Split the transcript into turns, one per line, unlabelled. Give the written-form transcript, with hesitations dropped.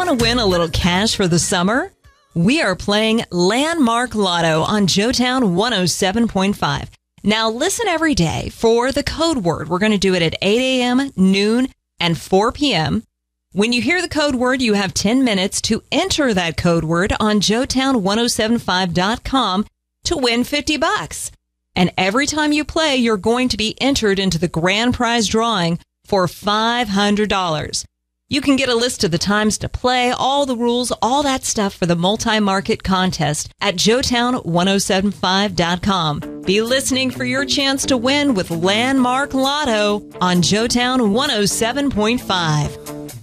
want to win a little cash for the summer? We are playing Landmark Lotto on Joetown 107.5. Now listen every day for the code word. We're going to do it at 8 a.m., noon, and 4 p.m. When you hear the code word, you have 10 minutes to enter that code word on Joetown1075.com to win $50. And every time you play, you're going to be entered into the grand prize drawing for $500. You can get a list of the times to play, all the rules, all that stuff for the multi-market contest at Joetown1075.com. Be listening for your chance to win with Landmark Lotto on Joetown 107.5.